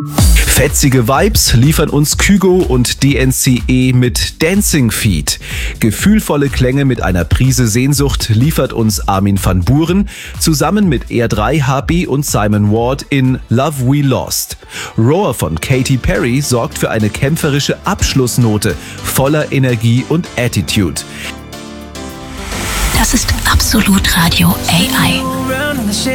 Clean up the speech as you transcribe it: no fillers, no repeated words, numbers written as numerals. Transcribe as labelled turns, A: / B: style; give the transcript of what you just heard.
A: Fetzige Vibes liefern uns Kygo und DNCE mit Dancing Feet. Gefühlvolle Klänge mit einer Prise Sehnsucht liefert uns Armin van Buuren zusammen mit R3 HB und Simon Ward in Love We Lost. Roar von Katy Perry sorgt für eine kämpferische Abschlussnote voller Energie und Attitude.
B: Das ist Absolut Radio AI.